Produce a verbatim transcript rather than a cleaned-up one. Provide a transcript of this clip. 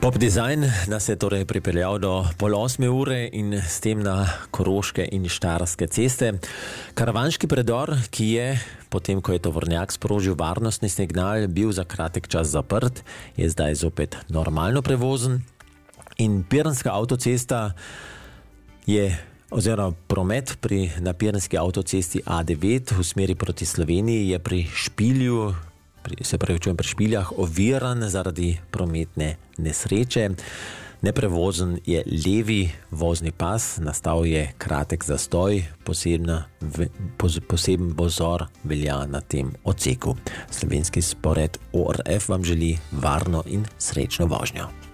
Pop design nas je torej pripeljal do pol osme ure in s tem na Koroške in Štajerske ceste. Karavanški predor, ki je, potem ko je tovornjak sprožil varnostni signal, bil za kratek čas zaprt, je zdaj zopet normalno prevozen. In Piranska avtocesta je, oziroma promet pri, na Piranski avtocesti A devet v smeri proti Sloveniji je pri Špilju, se pravi, čujem pri Špiljah, oviran zaradi prometne nesreče. Neprevozen je levi vozni pas, nastal je kratek zastoj, posebna, poseben pozor velja na tem odseku. Slovenski spored O R F vam želi varno in srečno vožnjo.